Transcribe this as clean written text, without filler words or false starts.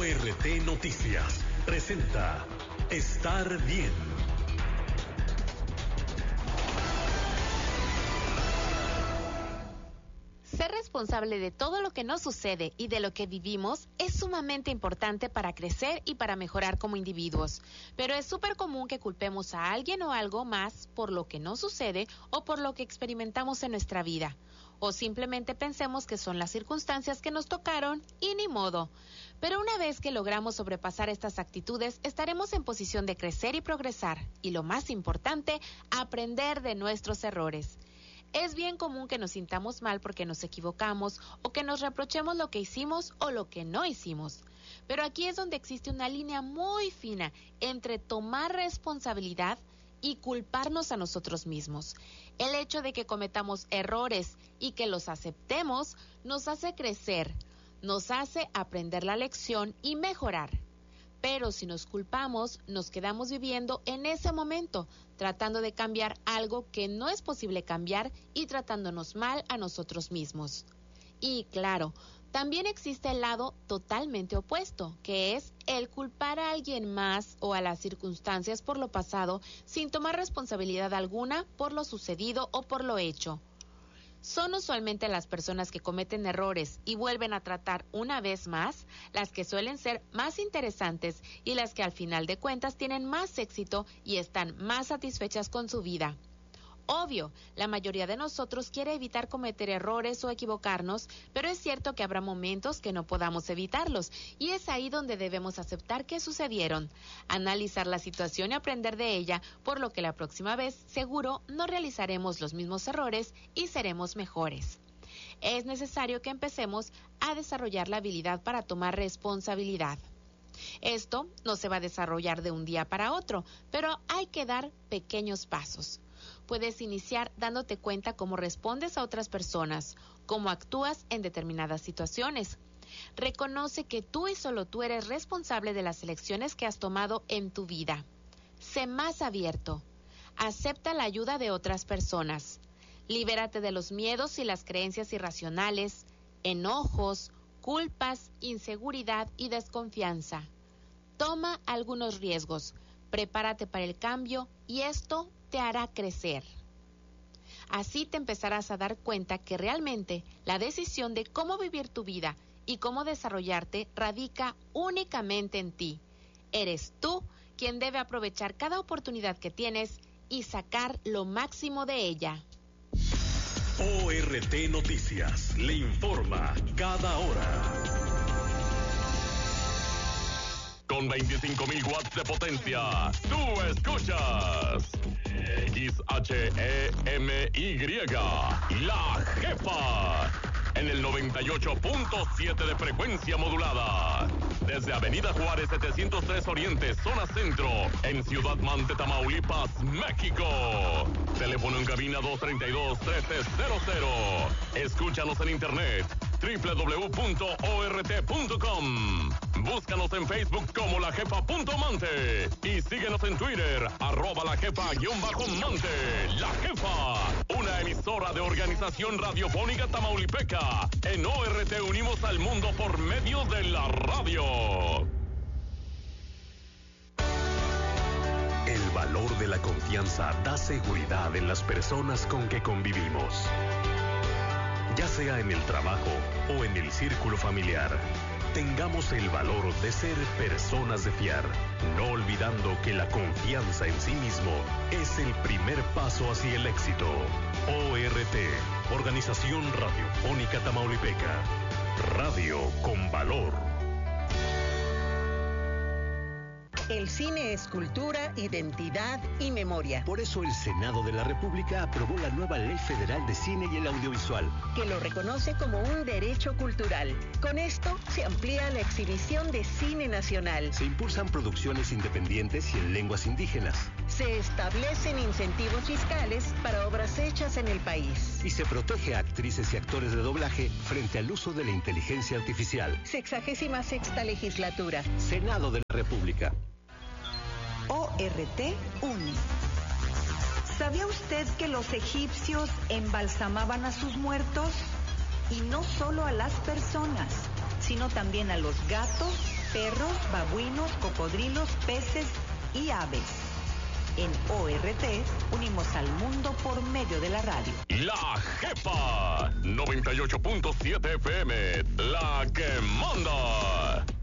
ORT Noticias presenta Estar Bien. Ser responsable de todo lo que nos sucede y de lo que vivimos es sumamente importante para crecer y para mejorar como individuos. Pero es súper común que culpemos a alguien o algo más por lo que nos sucede o por lo que experimentamos en nuestra vida. O simplemente pensemos que son las circunstancias que nos tocaron y ni modo. Pero una vez que logramos sobrepasar estas actitudes, estaremos en posición de crecer y progresar. Y lo más importante, aprender de nuestros errores. Es bien común que nos sintamos mal porque nos equivocamos o que nos reprochemos lo que hicimos o lo que no hicimos. Pero aquí es donde existe una línea muy fina entre tomar responsabilidad y culparnos a nosotros mismos. El hecho de que cometamos errores y que los aceptemos nos hace crecer, nos hace aprender la lección y mejorar. Pero si nos culpamos, nos quedamos viviendo en ese momento, tratando de cambiar algo que no es posible cambiar y tratándonos mal a nosotros mismos. Y claro, también existe el lado totalmente opuesto, que es el culpar a alguien más o a las circunstancias por lo pasado sin tomar responsabilidad alguna por lo sucedido o por lo hecho. Son usualmente las personas que cometen errores y vuelven a tratar una vez más, las que suelen ser más interesantes y las que al final de cuentas tienen más éxito y están más satisfechas con su vida. Obvio, la mayoría de nosotros quiere evitar cometer errores o equivocarnos, pero es cierto que habrá momentos que no podamos evitarlos, y es ahí donde debemos aceptar que sucedieron, analizar la situación y aprender de ella, por lo que la próxima vez seguro no realizaremos los mismos errores y seremos mejores. Es necesario que empecemos a desarrollar la habilidad para tomar responsabilidad. Esto no se va a desarrollar de un día para otro, pero hay que dar pequeños pasos. Puedes iniciar dándote cuenta cómo respondes a otras personas, cómo actúas en determinadas situaciones. Reconoce que tú y solo tú eres responsable de las elecciones que has tomado en tu vida. Sé más abierto. Acepta la ayuda de otras personas. Libérate de los miedos y las creencias irracionales, enojos, culpas, inseguridad y desconfianza. Toma algunos riesgos. Prepárate para el cambio y esto te hará crecer. Así te empezarás a dar cuenta que realmente la decisión de cómo vivir tu vida y cómo desarrollarte radica únicamente en ti. Eres tú quien debe aprovechar cada oportunidad que tienes y sacar lo máximo de ella. ORT Noticias le informa cada hora. Con 25,000 watts de potencia, tú escuchas XHEMY, La Jefa, en el 98.7 de frecuencia modulada. Desde Avenida Juárez 703 Oriente, zona centro, en Ciudad Mante, Tamaulipas, México. Teléfono en cabina 232-1300. Escúchanos en internet www.ort.com. Búscanos en Facebook como lajefa.mante y síguenos en Twitter @lajefa_mante. La Jefa, una emisora de Organización Radiofónica Tamaulipeca. En ORT unimos al mundo por medio de la radio. El valor de la confianza da seguridad en las personas con que convivimos. Ya sea en el trabajo o en el círculo familiar, tengamos el valor de ser personas de fiar, no olvidando que la confianza en sí mismo es el primer paso hacia el éxito. ORT, Organización Radiofónica Tamaulipeca. Radio con valor. El cine es cultura, identidad y memoria. Por eso el Senado de la República aprobó la nueva Ley Federal de Cine y el Audiovisual, que lo reconoce como un derecho cultural. Con esto se amplía la exhibición de cine nacional. Se impulsan producciones independientes y en lenguas indígenas. Se establecen incentivos fiscales para obras hechas en el país. Y se protege a actrices y actores de doblaje frente al uso de la inteligencia artificial. 66ª legislatura. Senado de la República. ORT une. ¿Sabía usted que los egipcios embalsamaban a sus muertos? Y no solo a las personas, sino también a los gatos, perros, babuinos, cocodrilos, peces y aves. En ORT unimos al mundo por medio de la radio. La Jefa 98.7 FM, la que manda.